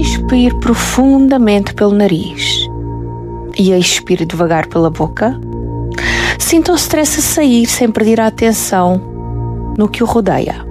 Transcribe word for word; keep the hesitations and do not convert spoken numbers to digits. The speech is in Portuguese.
Inspire profundamente pelo nariz e expire devagar pela boca. Sinta o stress a sair sem perder a atenção no que o rodeia.